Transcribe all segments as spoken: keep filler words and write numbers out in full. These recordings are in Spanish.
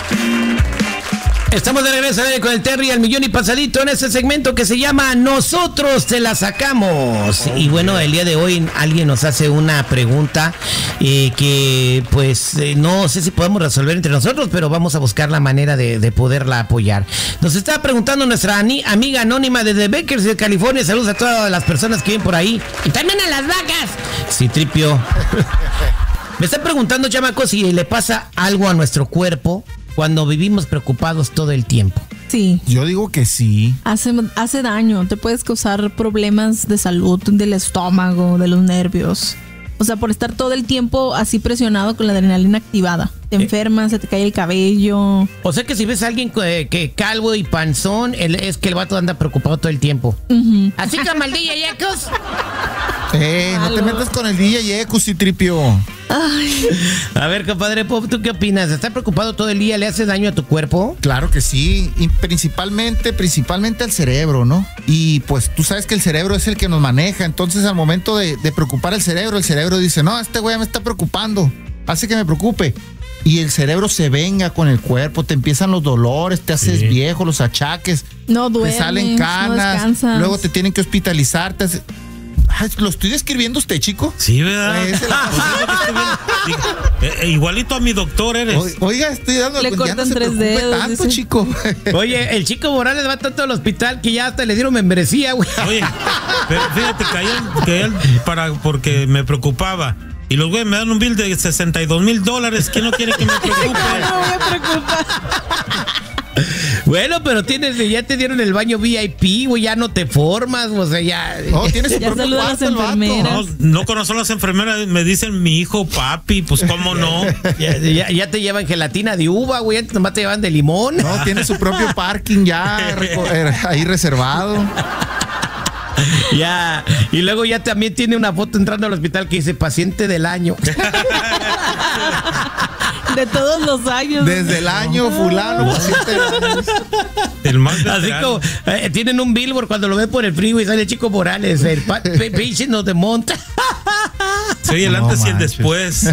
Estamos de regreso con el Terry al millón y pasadito en este segmento que se llama Nosotros te la sacamos. Y bueno, el día de hoy alguien nos hace una pregunta eh, que pues eh, no sé si podemos resolver entre nosotros, pero vamos a buscar la manera de, de poderla apoyar. Nos está preguntando nuestra ani- amiga anónima desde Bakersfield, California. Saludos a todas las personas que viven por ahí. Y también a las vacas. Sí, Tripio. Me está preguntando, chamaco, si le pasa algo a nuestro cuerpo cuando vivimos preocupados todo el tiempo. Sí. Yo digo que sí. Hace, hace daño, te puedes causar problemas de salud, del estómago, de los nervios. O sea, por estar todo el tiempo así presionado con la adrenalina activada. Te enfermas, se te cae el cabello. O sea que si ves a alguien que, que calvo y panzón, el, es que el vato anda preocupado todo el tiempo. Uh-huh. Así como el D J Ecos. Eh, no te metas con el D J Ecos y Tripio. Ay. A ver, compadre Pop, ¿tú qué opinas? ¿Estar preocupado todo el día le hace daño a tu cuerpo? Claro que sí, y principalmente, principalmente al cerebro, ¿no? Y pues tú sabes que el cerebro es el que nos maneja, entonces al momento de, de preocupar al cerebro, el cerebro dice, no, este güey me está preocupando, hace que me preocupe. Y el cerebro se venga con el cuerpo, te empiezan los dolores, te haces sí. viejo, los achaques, no duermes, te salen canas, no luego te tienen que hospitalizar, te hace... Ay, ¿lo estoy describiendo usted, chico? Sí, ¿verdad? Pues eh, eh, igualito a mi doctor eres. O, oiga, estoy dando... Le cortan no se tres dedos. Tanto, dice. chico. Oye, el Chico Morales va tanto al hospital que ya hasta le dieron membresía, güey. Oye, pero fíjate que él, que él para, porque me preocupaba. Y los güeyes me dan un bill de sesenta y dos mil dólares. ¿Quién no quiere que me preocupe? No me voy a preocupar. Bueno, pero tienes, ya te dieron el baño V I P, güey, ya no te formas, o sea, ya... No, tienes su ya propio saluda a las enfermeras. No, no conozco a las enfermeras, me dicen mi hijo papi, pues cómo no. Ya, ya, ya te llevan gelatina de uva, güey, antes nomás te llevan de limón. No, tiene su propio parking ya ahí reservado. Ya, y luego ya también tiene una foto entrando al hospital que dice paciente del año. De todos los años. Desde el año fulano, paciente del año. El más así como eh, tienen un billboard cuando lo ven por el frío y sale el Chico Morales, el pa- patient of the month. Sí, el no antes manches. Y el después.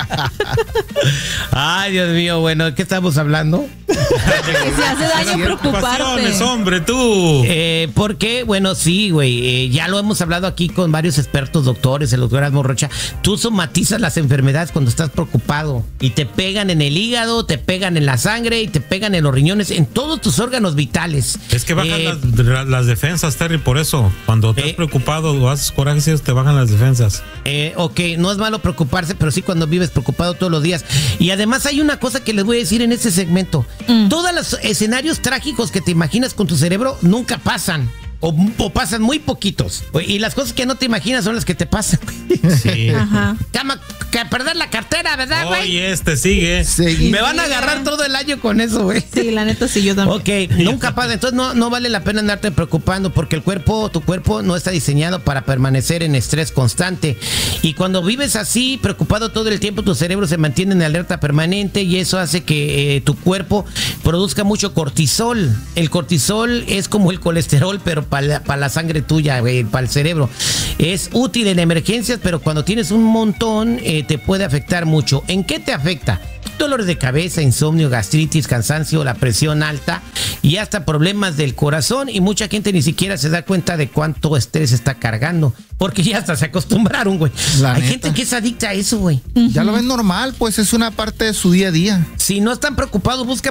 Ay, Dios mío, bueno, ¿de qué estamos hablando? Que se hace daño preocuparte. Hombre, tú. Eh, porque, bueno, sí, güey, eh, ya lo hemos hablado aquí con varios expertos, doctores, el doctor Asmo Rocha. Tú somatizas las enfermedades cuando estás preocupado y te pegan en el hígado, te pegan en la sangre y te pegan en los riñones, en todos tus órganos vitales. Es que bajan eh, las, las defensas, Terry, por eso. Cuando estás eh, preocupado o haces corajes, te bajan las defensas. Eh, ok, no es malo preocuparse, pero sí cuando vives preocupado todos los días. Y además hay una cosa que les voy a decir en este segmento. Mm. Todos los escenarios trágicos que te imaginas con tu cerebro nunca pasan. O, o pasan muy poquitos. Y las cosas que no te imaginas son las que te pasan. Sí. Ajá. Cama, que perder la cartera, ¿verdad, güey? Oye, este sigue. Sí. Me van a agarrar todo el año con eso, güey. Sí, la neta sí, yo también. Ok, nunca pasa. Entonces no, no vale la pena andarte preocupando porque el cuerpo, tu cuerpo no está diseñado para permanecer en estrés constante. Y cuando vives así, preocupado todo el tiempo, tu cerebro se mantiene en alerta permanente y eso hace que eh, tu cuerpo produzca mucho cortisol. El cortisol es como el colesterol, pero para la, pa la sangre tuya, para el cerebro. Es útil en emergencias, pero cuando tienes un montón, eh, te puede afectar mucho. ¿En qué te afecta? Dolores de cabeza, insomnio, gastritis, cansancio, la presión alta y hasta problemas del corazón. Y mucha gente ni siquiera se da cuenta de cuánto estrés está cargando, porque ya hasta se acostumbraron, güey. Hay neta. gente que es adicta a eso, güey. Ya lo ven normal, pues es una parte de su día a día. Si no están preocupados, busca